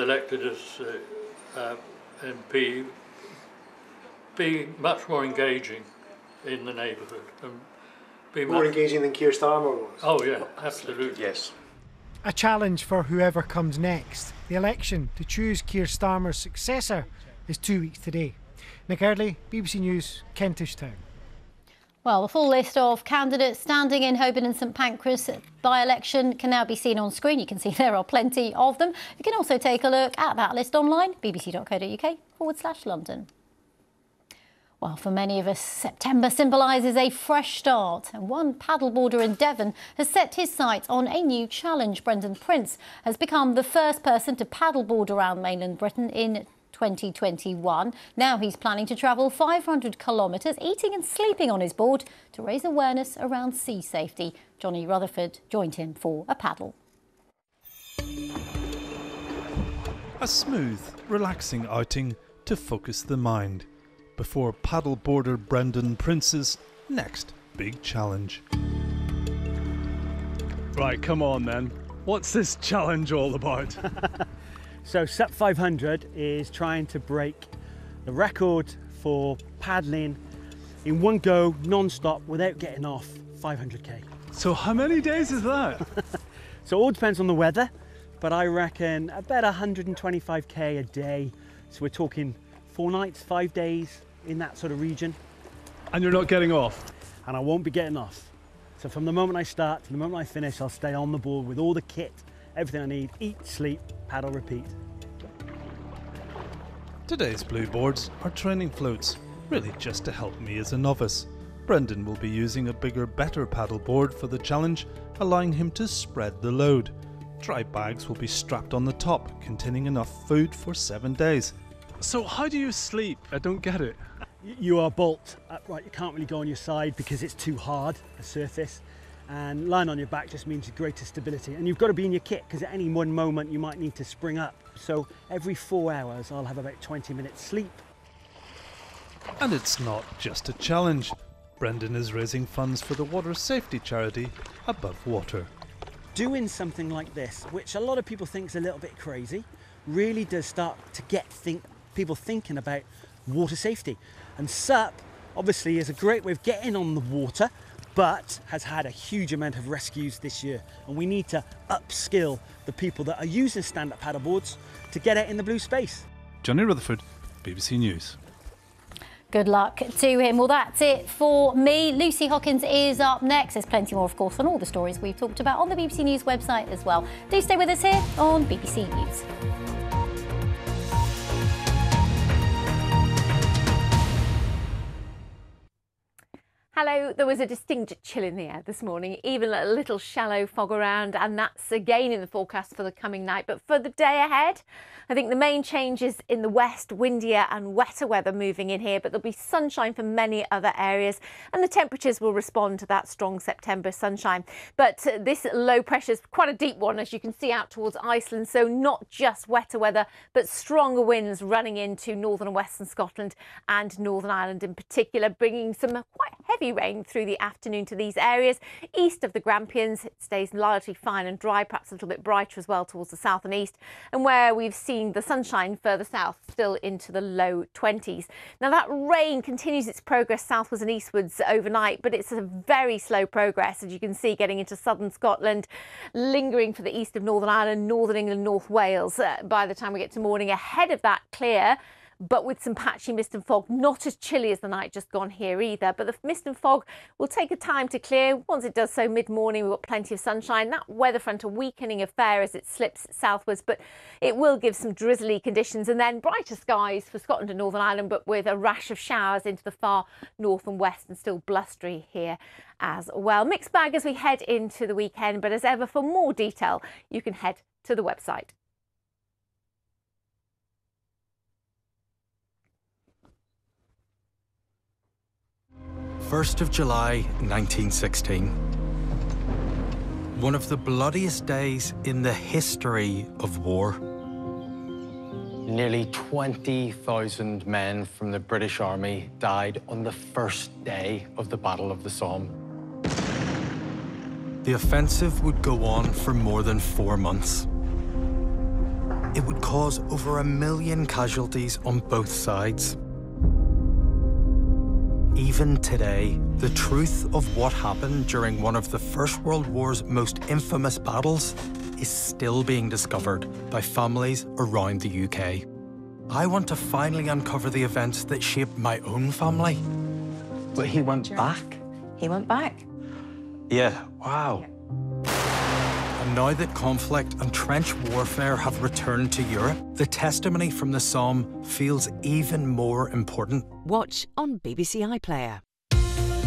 elected as MP, be much more engaging in the neighbourhood. And be more engaging than Keir Starmer was? Oh yeah, absolutely. Yes. A challenge for whoever comes next. The election to choose Keir Starmer's successor is 2 weeks today. Nick Eardley, BBC News, Kentish Town. Well, the full list of candidates standing in Holborn and St Pancras by-election can now be seen on screen. You can see there are plenty of them. You can also take a look at that list online, bbc.co.uk/London. Well, for many of us, September symbolises a fresh start, and one paddleboarder in Devon has set his sights on a new challenge. Brendan Prince has become the first person to paddleboard around mainland Britain in 2021. Now he's planning to travel 500 kilometres, eating and sleeping on his board to raise awareness around sea safety. Johnny Rutherford joined him for a paddle. A smooth, relaxing outing to focus the mind before paddleboarder Brendan Prince's next big challenge. Right, come on then. What's this challenge all about? So SUP 500 is trying to break the record for paddling in one go, non-stop, without getting off 500k. So how many days is that? So it all depends on the weather, but I reckon about 125k a day. So we're talking 4 nights, 5 days in that sort of region. And you're not getting off? And I won't be getting off. So from the moment I start to the moment I finish, I'll stay on the board with all the kit, everything I need, eat, sleep, paddle, repeat. Today's blue boards are training floats, really just to help me as a novice. Brendan will be using a bigger, better paddleboard for the challenge, allowing him to spread the load. Dry bags will be strapped on the top, containing enough food for 7 days. So how do you sleep? I don't get it. You are bolt upright, you can't really go on your side because it's too hard, a surface. And lying on your back just means greater stability. And you've got to be in your kit because at any one moment you might need to spring up. So every 4 hours I'll have about 20 minutes sleep. And it's not just a challenge. Brendan is raising funds for the water safety charity Above Water. Doing something like this, which a lot of people think is a little bit crazy, really does start to get people thinking about water safety. And SUP obviously is a great way of getting on the water, but has had a huge amount of rescues this year. And we need to upskill the people that are using stand-up paddleboards to get out in the blue space. Johnny Rutherford, BBC News. Good luck to him. Well, that's it for me. Lucy Hawkins is up next. There's plenty more, of course, on all the stories we've talked about on the BBC News website as well. Do stay with us here on BBC News. Hello, there was a distinct chill in the air this morning, even a little shallow fog around, and that's again in the forecast for the coming night. But for the day ahead, I think the main change is in the west, windier and wetter weather moving in here, but there'll be sunshine for many other areas and the temperatures will respond to that strong September sunshine. But this low pressure is quite a deep one, as you can see, out towards Iceland, so not just wetter weather, but stronger winds running into northern and western Scotland and Northern Ireland in particular, bringing some quite heavy rain through the afternoon to these areas. East of the Grampians, it stays largely fine and dry, perhaps a little bit brighter as well towards the south and east, and where we've seen the sunshine further south, still into the low 20s. Now that rain continues its progress southwards and eastwards overnight, but it's a very slow progress, as you can see, getting into southern Scotland, lingering for the east of Northern Ireland, Northern England, North Wales. By the time we get to morning, ahead of that clear, but with some patchy mist and fog, not as chilly as the night just gone here either. But the mist and fog will take a time to clear. Once it does so mid-morning, we've got plenty of sunshine. That weather front a weakening affair as it slips southwards, but it will give some drizzly conditions. And then brighter skies for Scotland and Northern Ireland, but with a rash of showers into the far north and west, and still blustery here as well. Mixed bag as we head into the weekend, but as ever, for more detail, you can head to the website. First of July 1916. One of the bloodiest days in the history of war. Nearly 20,000 men from the British Army died on the first day of the Battle of the Somme. The offensive would go on for more than 4 months. it would cause over 1 million casualties on both sides. Even today, the truth of what happened during one of the First World War's most infamous battles is still being discovered by families around the UK. I want to finally uncover the events that shaped my own family. But he went back? He went back. Yeah, wow. And now that conflict and trench warfare have returned to Europe, the testimony from the Somme feels even more important. Watch on BBC iPlayer.